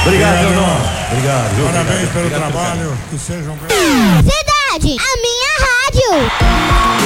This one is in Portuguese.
Obrigado, Leonor. Obrigado. Parabéns obrigado, pelo obrigado, trabalho. Que sejam... Cidade, a minha rádio.